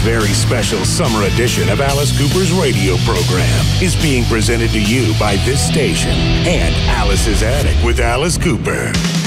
very special summer edition of Alice Cooper's radio program is being presented to you by this station and Alice's Attic with Alice Cooper.